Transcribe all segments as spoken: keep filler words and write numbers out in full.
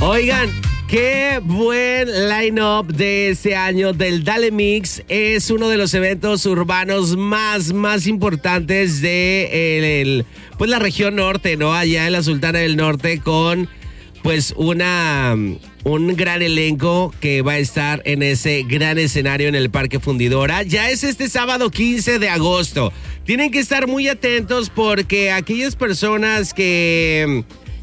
Oigan, qué buen line-up de este año del Dale Mix. Es uno de los eventos urbanos más, más importantes de el, el, pues la región norte, ¿no? Allá en la Sultana del Norte, con pues una un gran elenco que va a estar en ese gran escenario en el Parque Fundidora. Ya es este sábado quince de agosto. Tienen que estar muy atentos porque aquellas personas que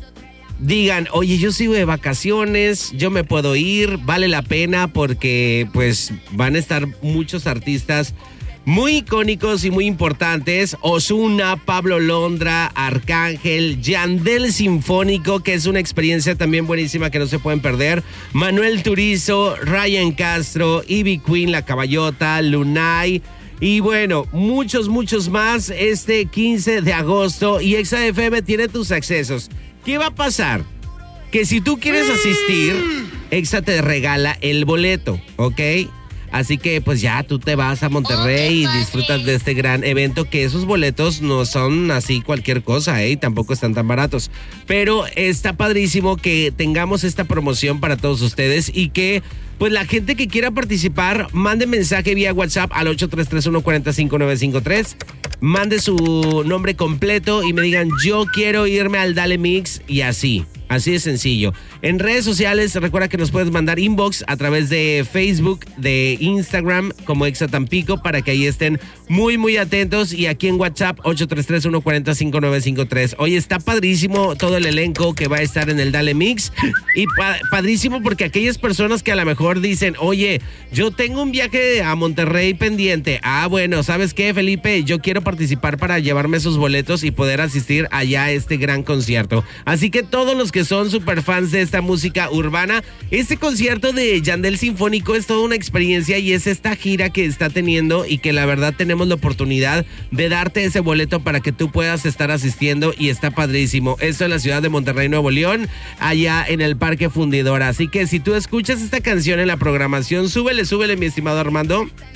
digan, oye, yo sigo de vacaciones, yo me puedo ir, vale la pena porque pues van a estar muchos artistas muy icónicos y muy importantes. Ozuna, Pablo Londra, Arcángel, Yandel Sinfónico, que es una experiencia también buenísima que no se pueden perder. Manuel Turizo, Ryan Castro, Ivy Queen, La Caballota, Lunay. Y bueno, muchos, muchos más este quince de agosto. Y Exa F M tiene tus accesos. ¿Qué va a pasar? Que si tú quieres asistir, Exa te regala el boleto, ¿ok? Así que pues ya tú te vas a Monterrey y disfrutas de este gran evento, que esos boletos no son así cualquier cosa, ¿eh? Y tampoco están tan baratos. Pero está padrísimo que tengamos esta promoción para todos ustedes y que pues la gente que quiera participar mande mensaje vía WhatsApp al ocho tres tres uno cuatro cinco nueve cinco tres. Mande su nombre completo y me digan, yo quiero irme al Dale Mix, y así. Así de sencillo. En redes sociales, recuerda que nos puedes mandar inbox a través de Facebook, de Instagram, como Exa Tampico, para que ahí estén muy, muy atentos. Y aquí en WhatsApp, ocho tres tres uno cuatro cinco nueve cinco tres. Oye, está padrísimo todo el elenco que va a estar en el Dale Mix. Y pa- padrísimo porque aquellas personas que a lo mejor dicen, oye, yo tengo un viaje a Monterrey pendiente. Ah, bueno, ¿sabes qué, Felipe? Yo quiero participar para llevarme esos boletos y poder asistir allá a este gran concierto. Así que todos los que son super fans de esta música urbana, este concierto de Yandel Sinfónico es toda una experiencia y es esta gira que está teniendo y que la verdad tenemos la oportunidad de darte ese boleto para que tú puedas estar asistiendo, y está padrísimo. Esto en la ciudad de Monterrey, Nuevo León, allá en el Parque Fundidora. Así que si tú escuchas esta canción en la programación, súbele, súbele, mi estimado Armando.